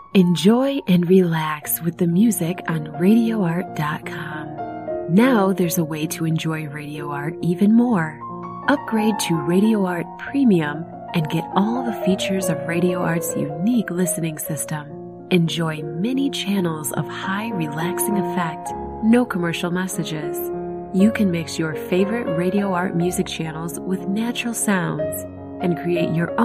Enjoy and relax with the music on RadioArt.com. Now there's a way to enjoy Radio Art even more. Upgrade to Radio Art Premium and get all the features of Radio Art's unique listening system. Enjoy many channels of high relaxing effect, no commercial messages. You can mix your favorite Radio Art music channels with natural sounds and create your own